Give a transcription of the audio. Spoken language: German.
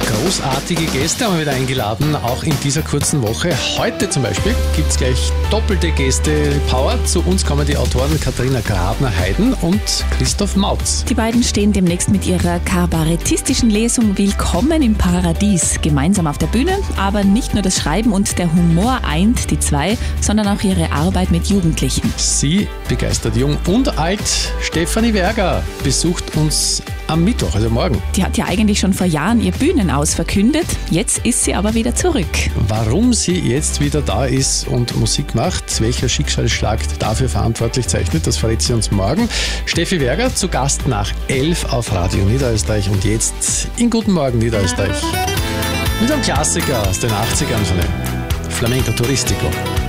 Großartige Gäste haben wir wieder eingeladen, auch in dieser kurzen Woche. Heute zum Beispiel gibt es gleich doppelte Gäste-Power. Zu uns kommen die Autoren Katharina Grabner-Heiden und Christoph Mautz. Die beiden stehen demnächst mit ihrer kabarettistischen Lesung Willkommen im Paradies gemeinsam auf der Bühne. Aber nicht nur das Schreiben und der Humor eint die zwei, sondern auch ihre Arbeit mit Jugendlichen. Sie begeistert jung und alt. Stefanie Werger besucht uns am Mittwoch, also morgen. Die hat ja eigentlich schon vor Jahren ihr Bühnenaus verkündet. Jetzt ist sie aber wieder zurück. Warum sie jetzt wieder da ist und Musik macht, welcher Schicksalsschlag dafür verantwortlich zeichnet, das verrät sie uns morgen. Steffi Werger zu Gast nach 11 auf Radio Niederösterreich und jetzt in Guten Morgen Niederösterreich mit einem Klassiker aus den 80ern von dem Flamenco Turistico.